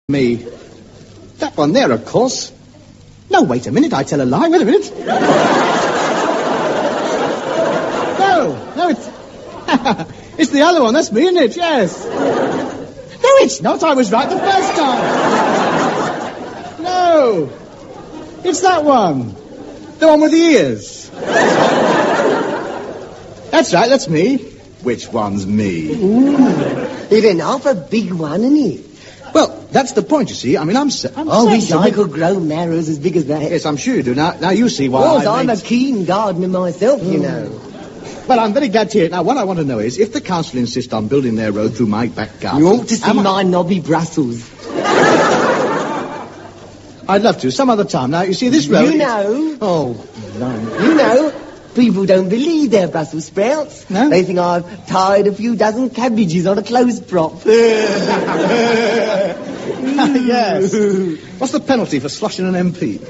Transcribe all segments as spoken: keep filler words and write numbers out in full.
Me. That one there, of course. No, wait a minute, I tell a lie. Wait a minute. no, no, it's... it's the other one, that's me, isn't it? Yes. No, it's not. I was right the first time. No. It's that one. The one with the ears. That's right, that's me. Which one's me? Ooh, it's an awful big one, isn't it? Well, that's the point, you see. I mean, I'm... Se- I'm I wish I could grow marrows as big as that. Yes, I'm sure you do. Now, now you see why Of course, I I'm made... a keen gardener myself, you know. Well, I'm very glad to hear it. Now, what I want to know is, if the council insist on building their road through my back garden... You ought to see I... my knobby Brussels. I'd love to, some other time. Now, you see, this road... You is... know... Oh, no. You know... People don't believe they're Brussels sprouts. No? They think I've tied a few dozen cabbages on a clothes prop. Yes. What's the penalty for sloshing an M P?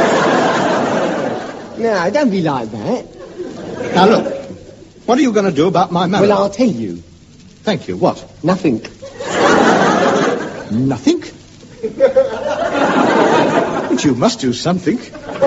No, don't be like that. Now, look. What are you going to do about my marrow? Well, I'll tell you. Thank you. What? Nothing. Nothing? But you must do something.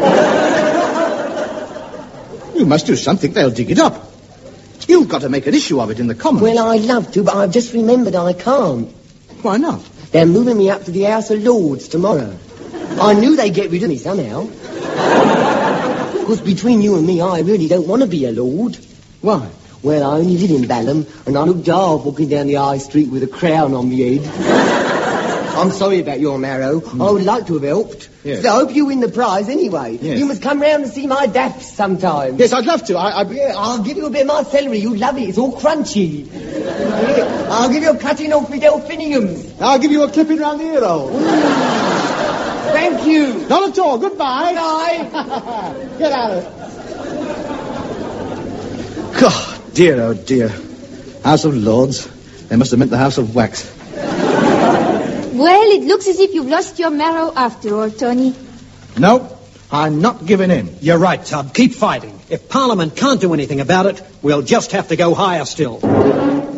You must do something. They'll dig it up. You've got to make an issue of it in the Commons. Well, I'd love to, but I've just remembered I can't. Why not? They're moving me up to the House of Lords tomorrow. I knew they'd get rid of me somehow. Because between you and me, I really don't want to be a lord. Why? Well, I only live in Balham, and I look daft walking down the high street with a crown on my head. I'm sorry about your marrow. Mm. I would like to have helped. Yes. So I hope you win the prize anyway. Yes. You must come round and see my daffs sometime. Yes, I'd love to. I, I... Yeah, I'll give you a bit of my celery. You'd love it. It's all crunchy. I'll give you a cutting off my delphiniums. I'll give you a clipping round the ear hole. Thank you. Not at all. Goodbye. Bye. Get out of it. God, dear, oh dear. House of Lords. They must have meant the House of Wax. Well, it looks as if you've lost your marrow after all, Tony. No, I'm not giving in. You're right, Tub. Keep fighting. If Parliament can't do anything about it, we'll just have to go higher still.